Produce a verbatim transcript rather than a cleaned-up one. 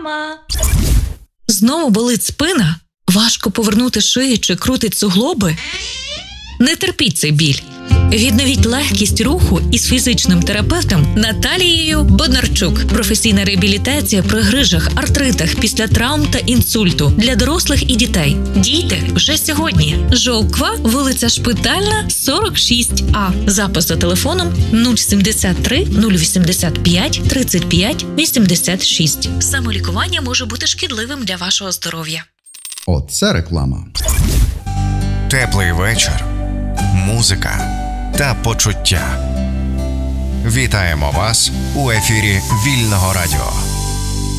Реклама. Знову болить спина? Важко повернути шию чи крутить суглоби? Не терпіть цей біль. Відновіть легкість руху із фізичним терапевтом Наталією Боднарчук. Професійна реабілітація при грижах, артритах після травм та інсульту для дорослих і дітей. Дійте вже сьогодні. Жовква, вулиця Шпитальна, сорок шість А. Запис за телефоном нуль сімдесят три нуль вісімдесят п'ять тридцять п'ять вісімдесят шість. Самолікування може бути шкідливим для вашого здоров'я. Оце реклама. Теплий вечір, музика та почуття. Вітаємо вас у ефірі Вільного радіо.